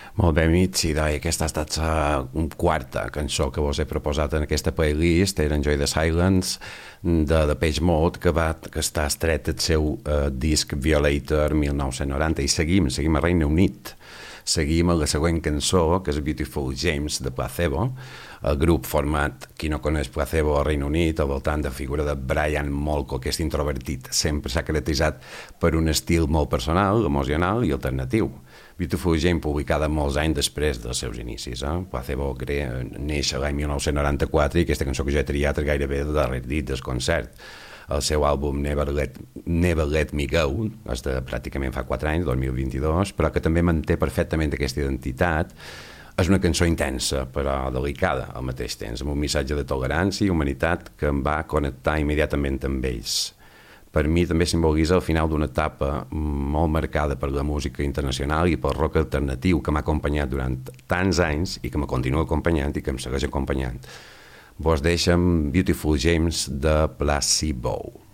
Molt bé, Mitzi, aquesta ha estat la quarta cançó que vos he proposat en aquesta playlist, era Enjoy the Silence, de Depeche Mode, que està estret el seu disc Violator 1990, i seguim a Regne Unit. Seguim a la següent cançó, que és Beautiful James, de Placebo, el grup format, qui no coneix Placebo al Regne Unit, al voltant de la figura de Brian Molko, aquest introvertit, sempre s'ha caracteritzat per un estil molt personal, emocional i alternatiu. Beautiful James, publicada molts anys després dels seus inicis. Placebo neix l'any 1994 i aquesta cançó que jo he triat és gairebé el darrer dit del concert. El seu àlbum Never Let Me Go, és de pràcticament fa 4 anys, 2022, però que també manté perfectament aquesta identitat. És una cançó intensa, però delicada al mateix temps, amb un missatge de tolerància i humanitat que em va connectar immediatament amb ells. Per mi també simbolitza el final d'una etapa molt marcada per la música internacional i pel rock alternatiu que m'ha acompanyat durant tants anys i que me continua acompanyant i que em segueix acompanyant. Vos deixo amb Beautiful James de Placebo.